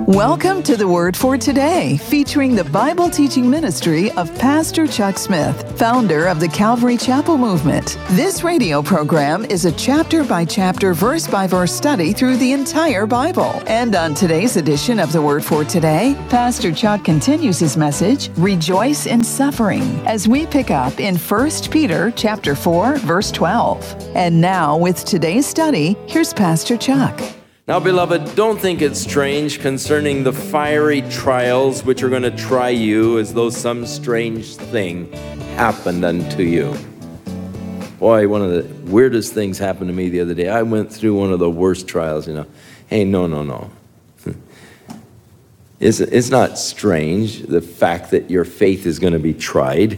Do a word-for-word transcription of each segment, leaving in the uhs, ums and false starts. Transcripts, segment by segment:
Welcome to the Word for Today, featuring the Bible teaching ministry of Pastor Chuck Smith, founder of the Calvary Chapel Movement. This radio program is a chapter-by-chapter, verse-by-verse study through the entire Bible. And on today's edition of the Word for Today, Pastor Chuck continues his message, Rejoice in Suffering, as we pick up in First Peter chapter four, verse twelve. And now, with today's study, here's Pastor Chuck. Now, beloved, don't think it's strange concerning the fiery trials which are going to try you as though some strange thing happened unto you. Boy, one of the weirdest things happened to me the other day. I went through one of the worst trials, you know. Hey, no, no, no. It's, it's not strange, the fact that your faith is going to be tried.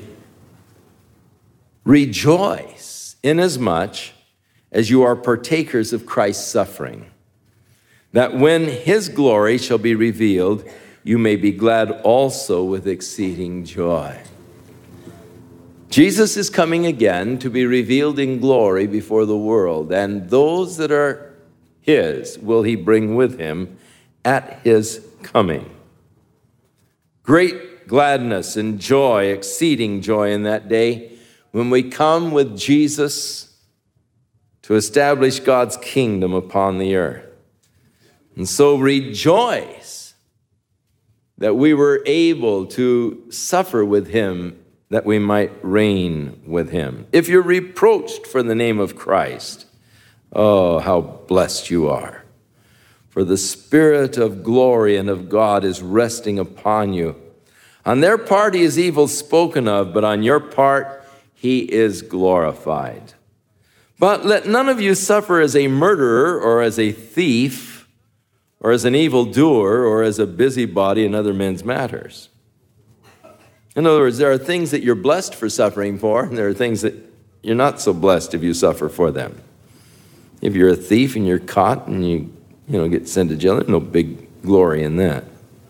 Rejoice inasmuch as you are partakers of Christ's suffering, that when his glory shall be revealed, you may be glad also with exceeding joy. Jesus is coming again to be revealed in glory before the world, and those that are his will he bring with him at his coming. Great gladness and joy, exceeding joy in that day, when we come with Jesus to establish God's kingdom upon the earth. And so rejoice that we were able to suffer with him, that we might reign with him. If you're reproached for the name of Christ, oh, how blessed you are. For the Spirit of glory and of God is resting upon you. On their part he is evil spoken of, but on your part he is glorified. But let none of you suffer as a murderer or as a thief, or as an evildoer, or as a busybody in other men's matters. In other words, there are things that you're blessed for suffering for, and there are things that you're not so blessed if you suffer for them. If you're a thief and you're caught and you, you know, get sent to jail, there's no big glory in that.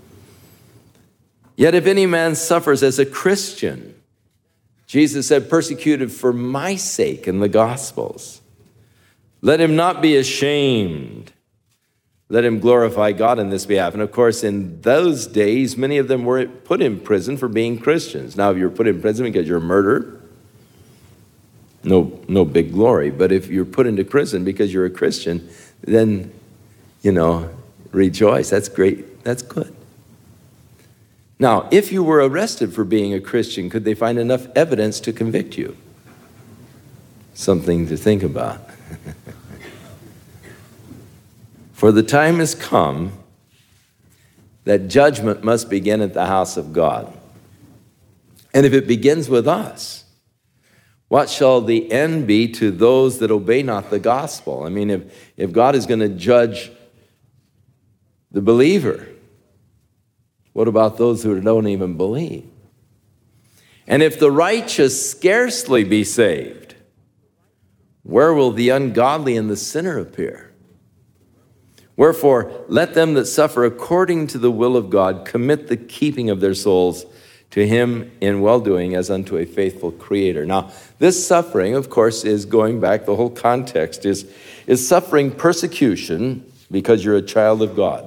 Yet if any man suffers as a Christian, Jesus said, persecuted for my sake in the Gospels, let him not be ashamed. Let him glorify God in this behalf. And of course, in those days, many of them were put in prison for being Christians. Now, if you're put in prison because you're a murderer, no, no big glory. But if you're put into prison because you're a Christian, then, you know, rejoice. That's great. That's good. Now, if you were arrested for being a Christian, could they find enough evidence to convict you? Something to think about. For the time has come that judgment must begin at the house of God. And if it begins with us, what shall the end be to those that obey not the gospel? I mean, if, if God is going to judge the believer, what about those who don't even believe? And if the righteous scarcely be saved, where will the ungodly and the sinner appear? Wherefore, let them that suffer according to the will of God commit the keeping of their souls to him in well-doing as unto a faithful creator. Now, this suffering, of course, is going back, the whole context is, is suffering persecution because you're a child of God.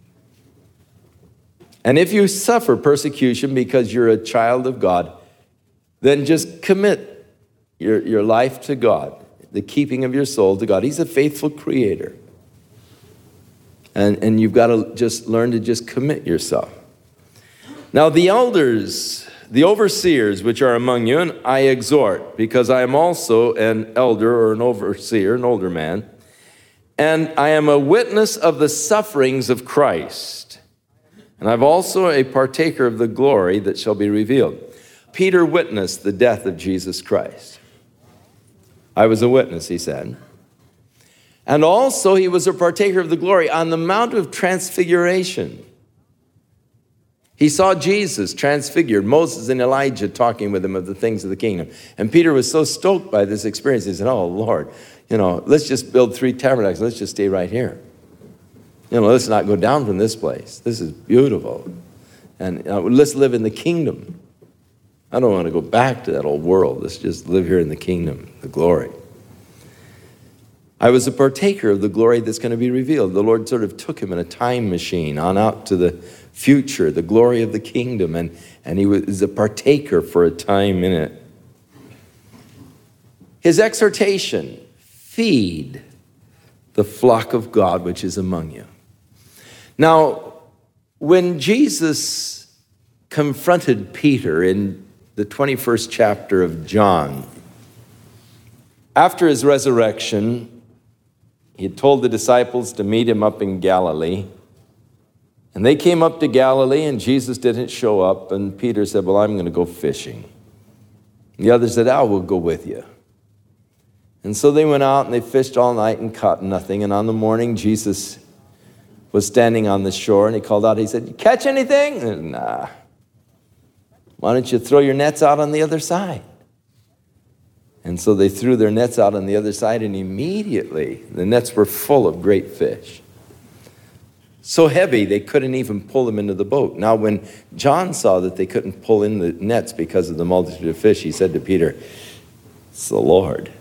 And if you suffer persecution because you're a child of God, then just commit your, your life to God, the keeping of your soul to God. He's a faithful creator. And, and you've got to just learn to just commit yourself. Now the elders, the overseers which are among you, and I exhort, because I am also an elder or an overseer, an older man, and I am a witness of the sufferings of Christ. And I'm also a partaker of the glory that shall be revealed. Peter witnessed the death of Jesus Christ. I was a witness, he said. And also he was a partaker of the glory on the Mount of Transfiguration. He saw Jesus transfigured, Moses and Elijah talking with him of the things of the kingdom. And Peter was so stoked by this experience, he said, oh, Lord, you know, let's just build three tabernacles. Let's just stay right here. You know, let's not go down from this place. This is beautiful. And uh, let's live in the kingdom. I don't want to go back to that old world. Let's just live here in the kingdom, the glory. I was a partaker of the glory that's going to be revealed. The Lord sort of took him in a time machine on out to the future, the glory of the kingdom, and, and he was a partaker for a time in it. His exhortation, feed the flock of God which is among you. Now, when Jesus confronted Peter in the twenty-first chapter of John, after his resurrection, he had told the disciples to meet him up in Galilee. And they came up to Galilee, and Jesus didn't show up. And Peter said, well, I'm going to go fishing. And the others said, I will go with you. And so they went out, and they fished all night and caught nothing. And on the morning, Jesus was standing on the shore, and he called out, he said, you catch anything? And said, nah. Why don't you throw your nets out on the other side? And so they threw their nets out on the other side, and immediately the nets were full of great fish. So heavy, they couldn't even pull them into the boat. Now, when John saw that they couldn't pull in the nets because of the multitude of fish, he said to Peter, it's the Lord.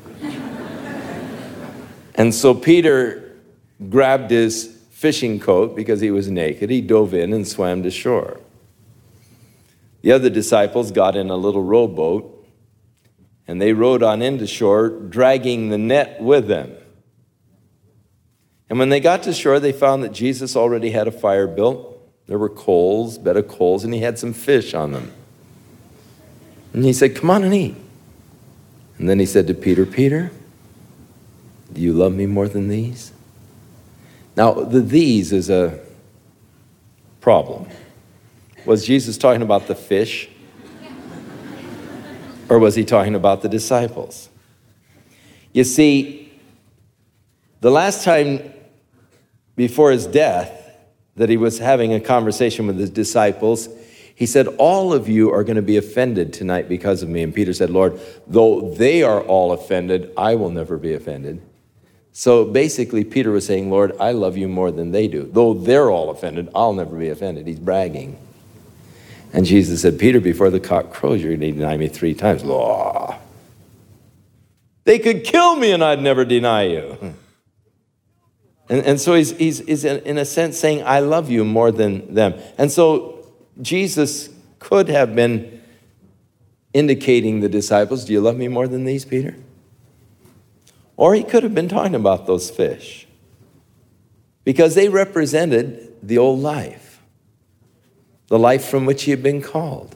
And so Peter grabbed his fishing coat because he was naked. He dove in and swam to shore. The other disciples got in a little rowboat, and they rowed on into shore, dragging the net with them. And when they got to shore, they found that Jesus already had a fire built. There were coals, bed of coals, and he had some fish on them. And he said, come on and eat. And then he said to Peter, Peter, do you love me more than these? Now, the these is a problem. Was Jesus talking about the fish? Or was he talking about the disciples? You see, the last time before his death that he was having a conversation with his disciples, he said, all of you are going to be offended tonight because of me. And Peter said, Lord, though they are all offended, I will never be offended. So basically, Peter was saying, Lord, I love you more than they do. Though they're all offended, I'll never be offended. He's bragging. And Jesus said, Peter, before the cock crows, you're going to deny me three times. Law. They could kill me and I'd never deny you. And, and so he's, he's, he's in a sense saying, I love you more than them. And so Jesus could have been indicating the disciples, do you love me more than these, Peter? Or he could have been talking about those fish, because they represented the old life, the life from which he had been called.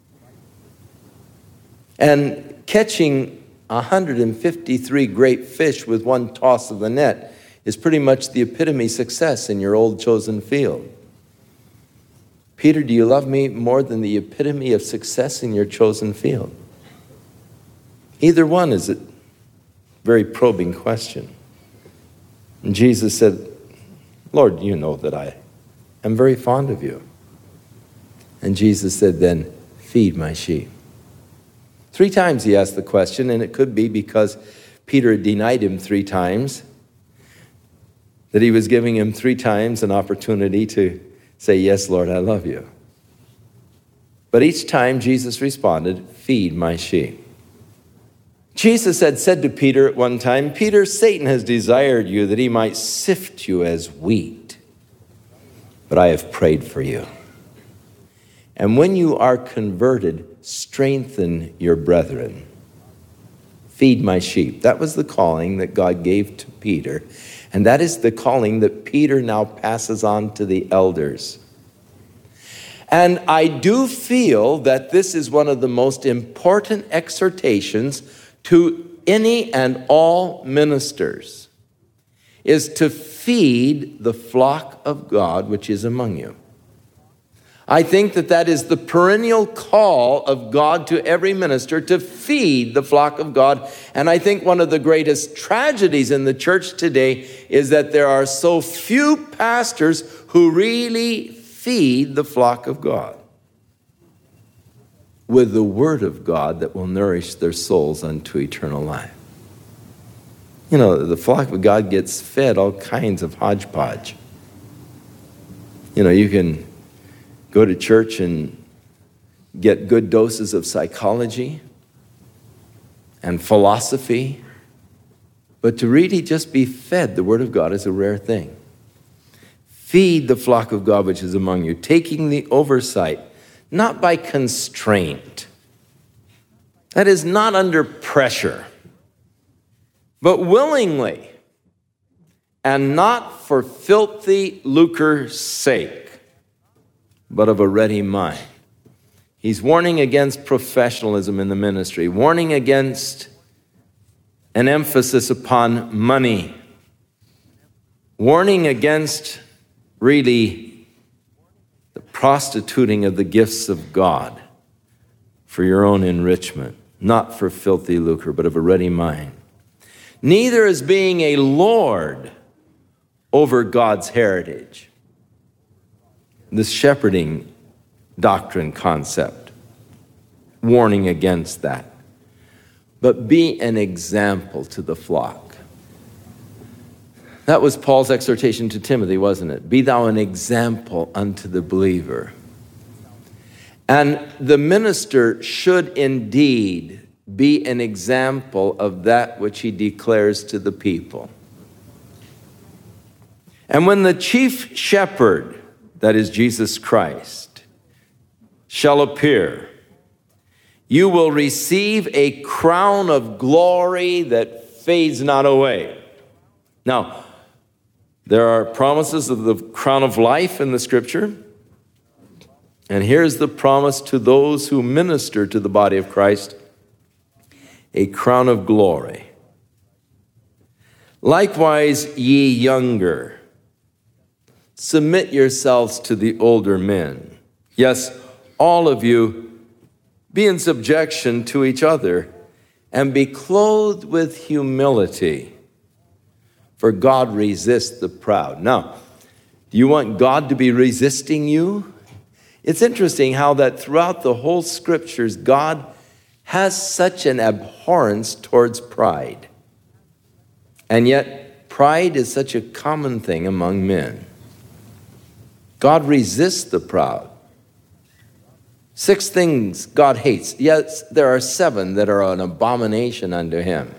And catching one hundred fifty-three great fish with one toss of the net is pretty much the epitome success in your old chosen field. Peter, do you love me more than the epitome of success in your chosen field? Either one is a very probing question. And Jesus said, Lord, you know that I am very fond of you. And Jesus said, then feed my sheep. Three times he asked the question, and it could be because Peter had denied him three times, that he was giving him three times an opportunity to say, yes, Lord, I love you. But each time Jesus responded, feed my sheep. Jesus had said to Peter at one time, Peter, Satan has desired you that he might sift you as wheat, but I have prayed for you. And when you are converted, strengthen your brethren. Feed my sheep. That was the calling that God gave to Peter. And that is the calling that Peter now passes on to the elders. And I do feel that this is one of the most important exhortations to any and all ministers, is to feed the flock of God which is among you. I think that that is the perennial call of God to every minister, to feed the flock of God. And I think one of the greatest tragedies in the church today is that there are so few pastors who really feed the flock of God with the word of God that will nourish their souls unto eternal life. You know, the flock of God gets fed all kinds of hodgepodge. You know, you can go to church and get good doses of psychology and philosophy But to really just be fed the Word of God is a rare thing. Feed the flock of God which is among you, taking the oversight, not by constraint. That is, not under pressure, but willingly, and not for filthy lucre's sake, but of a ready mind. He's warning against professionalism in the ministry, warning against an emphasis upon money, warning against really the prostituting of the gifts of God for your own enrichment, not for filthy lucre, but of a ready mind. Neither as being a lord over God's heritage. This shepherding doctrine concept, warning against that. But be an example to the flock. That was Paul's exhortation to Timothy, wasn't it? Be thou an example unto the believer. And the minister should indeed be an example of that which he declares to the people. And when the chief shepherd, that is Jesus Christ, shall appear, you will receive a crown of glory that fades not away. Now, there are promises of the crown of life in the scripture. And here's the promise to those who minister to the body of Christ, a crown of glory. Likewise, ye younger, submit yourselves to the older men. Yes, all of you, be in subjection to each other, and be clothed with humility, for God resists the proud. Now, do you want God to be resisting you? It's interesting how that throughout the whole scriptures, God has such an abhorrence towards pride. And yet, pride is such a common thing among men. God resists the proud. Six things God hates. Yes, there are seven that are an abomination unto him.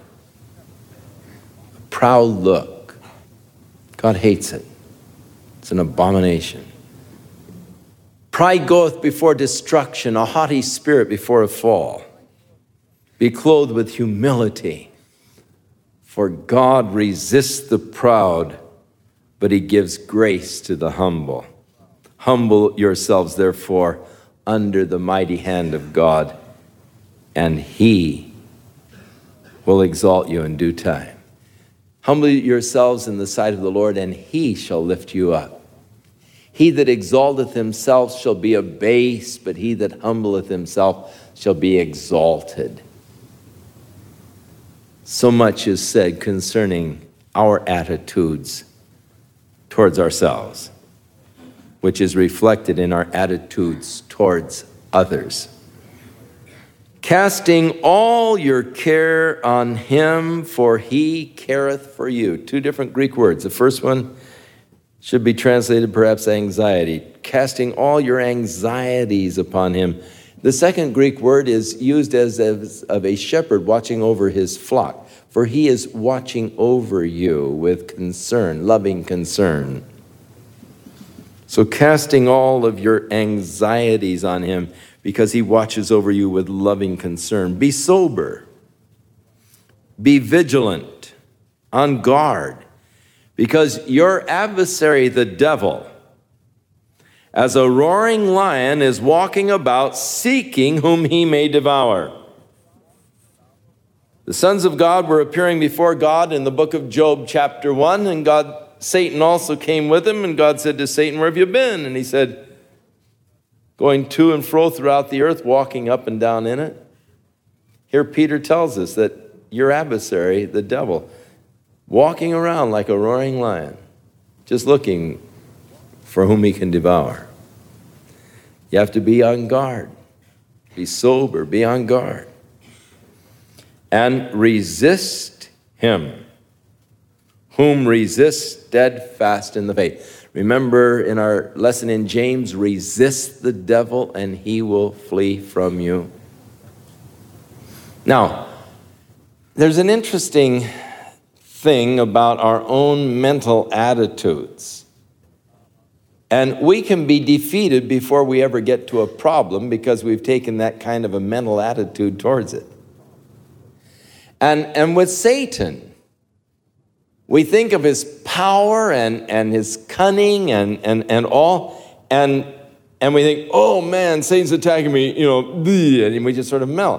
A proud look. God hates it. It's an abomination. Pride goeth before destruction, a haughty spirit before a fall. Be clothed with humility, for God resists the proud, but he gives grace to the humble. Humble yourselves, therefore, under the mighty hand of God, and he will exalt you in due time. Humble yourselves in the sight of the Lord, and he shall lift you up. He that exalteth himself shall be abased, but he that humbleth himself shall be exalted. So much is said concerning our attitudes towards ourselves, which is reflected in our attitudes towards others. Casting all your care on him, for he careth for you. Two different Greek words. The first one should be translated perhaps anxiety. Casting all your anxieties upon him. The second Greek word is used as, as of a shepherd watching over his flock. For he is watching over you with concern, loving concern. So casting all of your anxieties on him because he watches over you with loving concern. Be sober. Be vigilant, on guard, because your adversary, the devil, as a roaring lion, is walking about seeking whom he may devour. The sons of God were appearing before God in the book of Job, chapter one, and God Satan also came with him, and God said to Satan, where have you been? And he said, going to and fro throughout the earth, walking up and down in it. Here Peter tells us that your adversary, the devil, walking around like a roaring lion, just looking for whom he can devour. You have to be on guard. Be sober, be on guard. And resist him, whom resist steadfast in the faith. Remember in our lesson in James, resist the devil and he will flee from you. Now, there's an interesting thing about our own mental attitudes. And we can be defeated before we ever get to a problem because we've taken that kind of a mental attitude towards it. And, and with Satan, we think of his power and, and his cunning and, and, and all, and, and we think, oh man, Satan's attacking me, you know, and we just sort of melt.